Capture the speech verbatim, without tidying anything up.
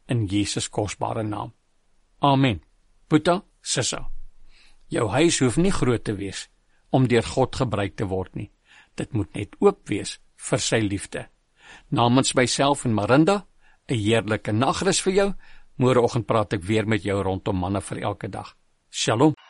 in Jesus kosbare naam. Amen. Boeta, Sissa. Jou huis hoef nie groot te wees om deur God gebruik te word nie. Dit moet net oop wees vir sy liefde. Namens myself en Marinda, 'n heerlike nagrus vir jou. Môreoggend praat ek weer met jou rondom manne vir elke dag. Shalom.